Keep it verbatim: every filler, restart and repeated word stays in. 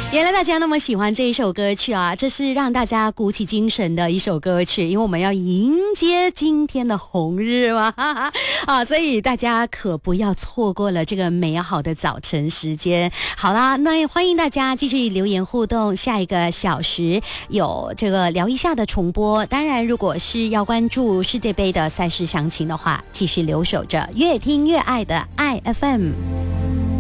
原来大家那么喜欢这一首歌曲啊，这是让大家鼓起精神的一首歌曲，因为我们要迎接今天的红日嘛，哈哈啊，所以大家可不要错过了这个美好的早晨时间。好啦，那欢迎大家继续留言互动，下一个小时有这个聊一下的重播。当然，如果是要关注世界杯的赛事详情的话，继续留守着越听越爱的爱 F M。